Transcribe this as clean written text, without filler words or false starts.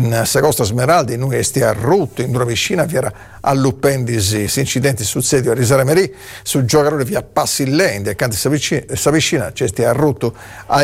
in Sagosta Smeraldi, in Nuesti a Rutto, in Dura Vicina, all'Uppendisi, incidenti sul sedio a Risare Merì, sul Giocarone via Passi Lendi, accanto a Savicina, c'è a Rutto